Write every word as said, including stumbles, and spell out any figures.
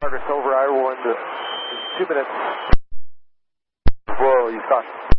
Progress over Iowa into two minutes. Whoa, you suck.